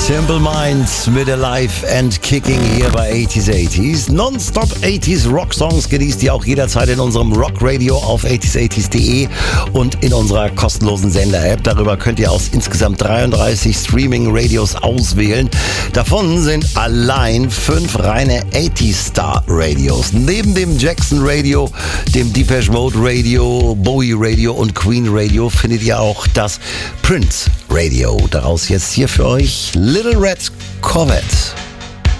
Simple Minds mit Alive and Kicking hier bei 80s. Non-stop 80s Rock-Songs genießt ihr auch jederzeit in unserem Rock-Radio auf 80s80s.de und in unserer kostenlosen Sender-App. Darüber könnt ihr aus insgesamt 33 Streaming-Radios auswählen. Davon sind allein 5 reine 80s-Star-Radios. Neben dem Jackson-Radio, dem Depeche Mode-Radio, Bowie-Radio und Queen-Radio findet ihr auch das Prince-Radio. Daraus jetzt hier für euch Little Red Corvette.